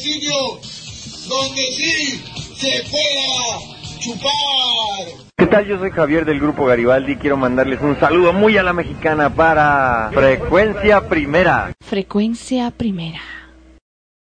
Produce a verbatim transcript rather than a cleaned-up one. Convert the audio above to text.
sitios donde sí se pueda chupar. ¿Qué tal? Yo soy Javier del Grupo Garibaldi. Quiero mandarles un saludo muy a la mexicana para Frecuencia Primera. Frecuencia Primera.